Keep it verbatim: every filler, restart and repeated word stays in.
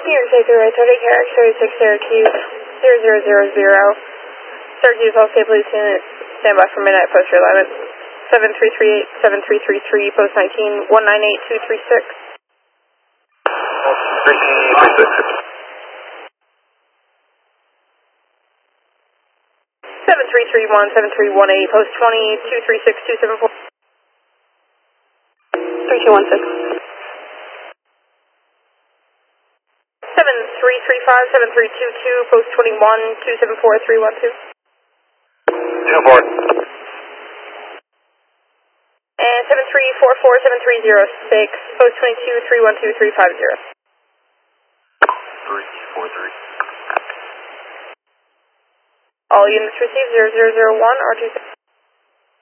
New York State Thruway, thirty character thirty-six Syracuse, zero zero zero zero. Syracuse, all stable Lieutenant, stand by for midnight post your alignment. seven three three eight, seven three three three, post nineteen, one nine eight two three six. three three six. seven three three one, seven three one eight, post twenty, two three six two seven four. three two one six. seven three three five, seven three two two, post twenty-one, two seven four three one two. two four. And seven three four four, seven three zero six, post twenty-two, three one two three five zero. three four three. All units received zero zero zero one, R two six.